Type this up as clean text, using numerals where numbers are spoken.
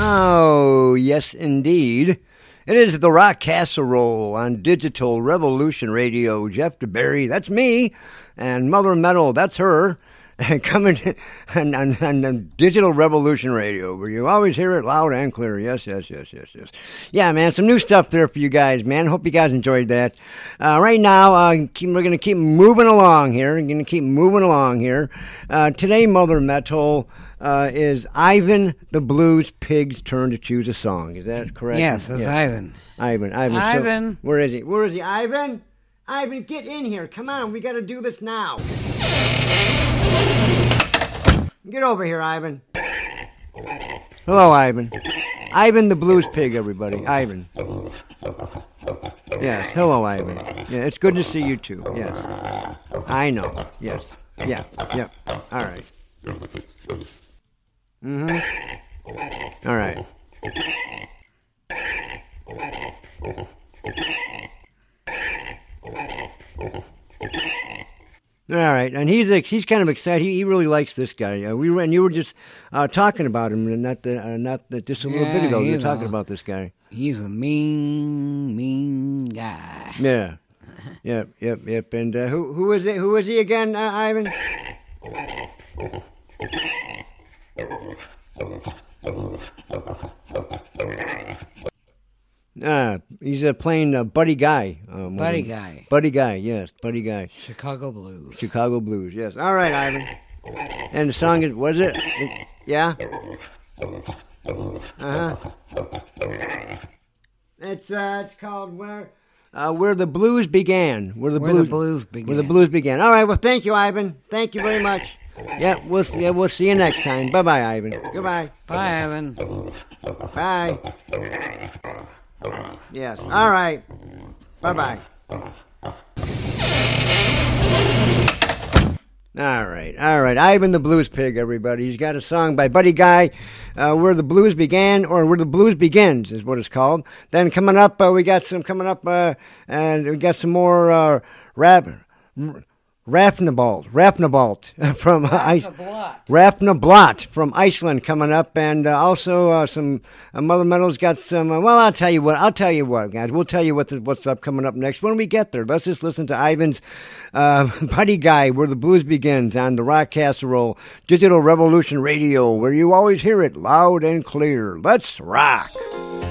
Oh, yes, indeed. It is the Rock Casserole on Digital Revolution Radio. Jeff DeBerry, that's me, and Mother Metal, that's her, coming on Digital Revolution Radio, where you always hear it loud and clear. Yes. Yeah, man, some new stuff there for you guys, man. Hope you guys enjoyed that. Right now, we're going to keep moving along here. Today, Mother Metal is Ivan the Blues Pig's turn to choose a song. Is that correct? Yes, it's Ivan. Ivan. Ivan. So, where is he? Ivan? Ivan, get in here. Come on, we got to do this now. Get over here, Ivan. Hello, Ivan. Ivan the Blues Pig, everybody. Ivan. Yes, hello, Ivan. Yeah, it's good to see you, too. Yes. I know. Yes. Yeah. Yep. All right. Mm-hmm. All right. All right, and he's kind of excited. He really likes this guy. You were just talking about him, and not just a little bit ago. You were talking about this guy. He's a mean guy. Yeah. Yep. And who is it? Who is he again, Ivan? He's playing Buddy Guy. Buddy Guy. Buddy Guy, yes. Buddy Guy. Chicago Blues. Chicago Blues, yes. All right, Ivan. And the song is, was it? Yeah? Uh-huh. It's called Where the Blues Began. Where the Blues Began. All right, well, thank you, Ivan. Thank you very much. We'll see you next time. Bye-bye, Ivan. Goodbye. Bye, Ivan. Bye. Yes. All right. Bye-bye. All right. Ivan the Blues Pig, everybody. He's got a song by Buddy Guy, Where the Blues Began, or Where the Blues Begins is what it's called. Then coming up, we got some and we got some more Rafnablot from Rafnablot from Iceland coming up, and also some Mother Metal's got some. Well, I'll tell you what, guys. We'll tell you what's up coming up next when we get there. Let's just listen to Ivan's Buddy Guy, Where the Blues Begins, on the Rock Casserole Digital Revolution Radio, where you always hear it loud and clear. Let's rock.